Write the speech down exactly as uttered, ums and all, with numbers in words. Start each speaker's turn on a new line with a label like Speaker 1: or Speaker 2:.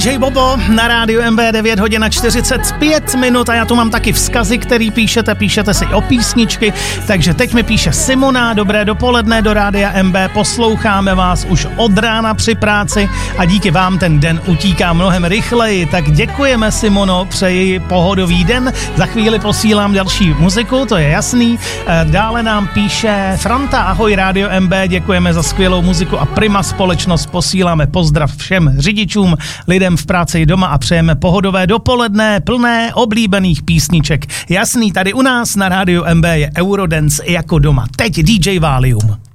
Speaker 1: J Bobo na rádiu M B, devět hodin a čtyřicet pět minut a já tu mám taky vzkazy, který píšete, píšete si o písničky, takže teď mi píše Simona, dobré dopoledne do rádia M B, posloucháme vás už od rána při práci a díky vám ten den utíká mnohem rychleji, tak děkujeme Simono, přeji pohodový den, za chvíli posílám další muziku, to je jasný, dále nám píše Franta, ahoj rádio M B, děkujeme za skvělou muziku a prima společnost, posíláme pozdrav všem řidičům, lidem v práci i doma a přejeme pohodové dopoledne plné oblíbených písniček. Jasný, tady u nás na rádiu M B je Eurodance jako doma. Teď D J Valium.